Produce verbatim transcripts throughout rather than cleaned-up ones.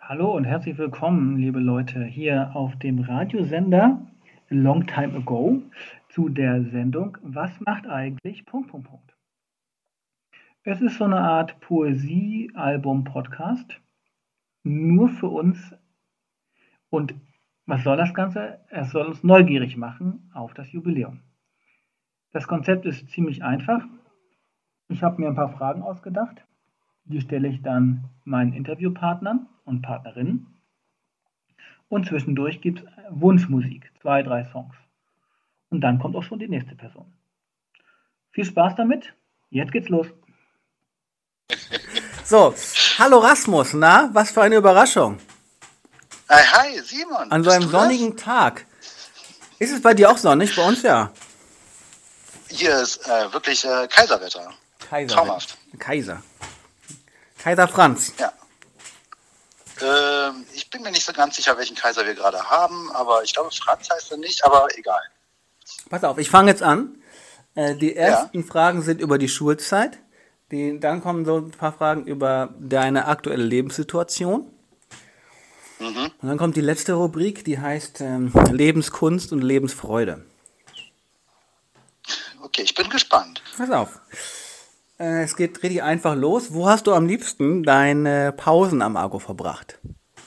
Hallo und herzlich willkommen, liebe Leute, hier auf dem Radiosender Long Time Ago zu der Sendung Was macht eigentlich... Punkt, Punkt, Punkt. Es ist so eine Art Poesie-Album-Podcast, nur für uns. Und was soll das Ganze? Es soll uns neugierig machen auf das Jubiläum. Das Konzept ist ziemlich einfach. Ich habe mir ein paar Fragen ausgedacht. Die stelle ich dann meinen Interviewpartnern und Partnerinnen. Und zwischendurch gibt es Wunschmusik, zwei, drei Songs. Und dann kommt auch schon die nächste Person. Viel Spaß damit. Jetzt geht's los. So, hallo Rasmus, na, was für eine Überraschung. Hi, hi, Simon. An so einem sonnigen Tag. Ist es bei dir auch sonnig? Bei uns ja. Hier ist äh, wirklich äh, Kaiserwetter. Kaiser. Traumhaft. Kaiser. Kaiser Franz. Ja. Ähm, ich bin mir nicht so ganz sicher, welchen Kaiser wir gerade haben, aber ich glaube, Franz heißt er nicht, aber egal. Pass auf, ich fange jetzt an. Äh, die ersten Ja. Fragen sind über die Schulzeit. Die, dann kommen so ein paar Fragen über deine aktuelle Lebenssituation. Mhm. Und dann kommt die letzte Rubrik, die heißt ähm, Lebenskunst und Lebensfreude. Okay, ich bin gespannt. Pass auf. Äh, es geht richtig einfach los. Wo hast du am liebsten deine Pausen am Argo verbracht?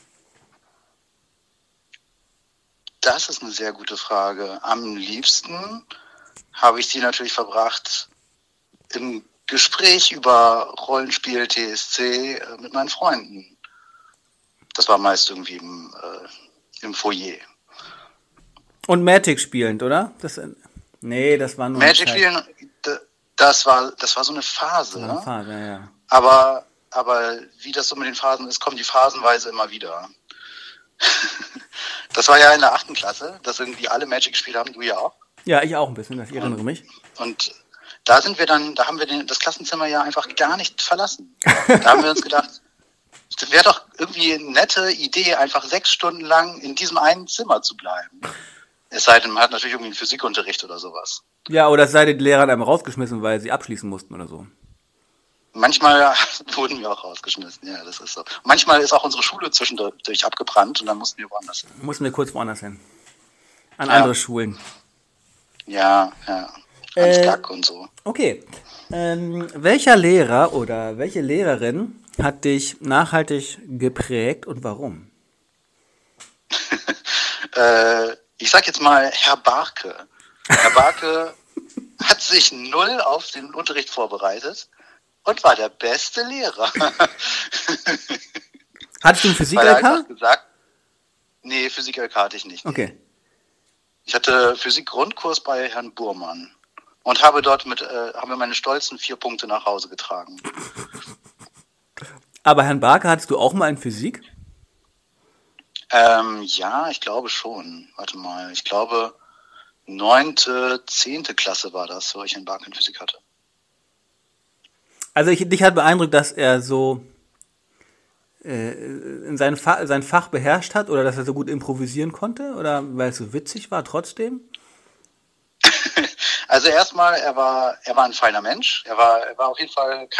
Das ist eine sehr gute Frage. Am liebsten habe ich die natürlich verbracht im Gespräch über Rollenspiel, T S C äh, mit meinen Freunden. Das war meist irgendwie im, äh, im Foyer. Und Magic spielend, oder? Das, nee, das war nur Magic eine Zeit. spielen, d- das war, das war so eine Phase. Das war eine Ne? Phase, ja, ja. Aber, aber wie das so mit den Phasen ist, kommen die phasenweise immer wieder. Das war ja in der achten Klasse, dass irgendwie alle Magic gespielt haben, du ja auch. Ja, ich auch ein bisschen, ich erinnere mich. Und da sind wir dann, da haben wir den, das Klassenzimmer ja einfach gar nicht verlassen. Da haben wir uns gedacht, das wäre doch irgendwie eine nette Idee, einfach sechs Stunden lang in diesem einen Zimmer zu bleiben. Es sei denn, man hat natürlich irgendwie einen Physikunterricht oder sowas. Ja, oder es sei denn, die Lehrer haben einem rausgeschmissen, weil sie abschließen mussten oder so. Manchmal wurden wir auch rausgeschmissen, ja, das ist so. Manchmal ist auch unsere Schule zwischendurch abgebrannt und dann mussten wir woanders hin. Mussten wir kurz woanders hin. An Ja. andere Schulen. Ja, ja. Äh, Ans Gack und so. Okay. Ähm, welcher Lehrer oder welche Lehrerin hat dich nachhaltig geprägt und warum? äh, ich sag jetzt mal Herr Barke. Herr Barke hat sich null auf den Unterricht vorbereitet und war der beste Lehrer. Hattest du einen Physik-L Weil er K? einfach gesagt, nee, Physik-L K hatte ich nicht. Okay. Ich hatte Physik-Grundkurs bei Herrn Burmann und habe dort mit, äh, haben wir meine stolzen vier Punkte nach Hause getragen. Aber Herrn Barker hattest du auch mal in Physik? Ähm, ja, ich glaube schon. Warte mal, ich glaube neunte, zehnte Klasse war das, wo ich in Barke in Physik hatte. Also ich, dich hat beeindruckt, dass er so äh, in sein, Fa- sein Fach beherrscht hat oder dass er so gut improvisieren konnte oder weil es so witzig war trotzdem? Also erstmal, er war, er war ein feiner Mensch. Er war, er war auf jeden Fall